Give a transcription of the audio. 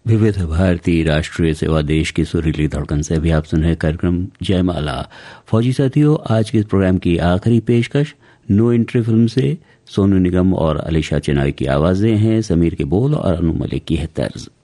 विविध भारती राष्ट्रीय सेवा देश की सुरीली धड़कन से अभी आप सुन रहे कार्यक्रम जयमाला। फौजी साथियों, आज के इस प्रोग्राम की आखिरी पेशकश नो एंट्री फिल्म से सोनू निगम और अलीशा चिनाई की आवाजें हैं। समीर के बोल और अनु मलिक की है तर्ज।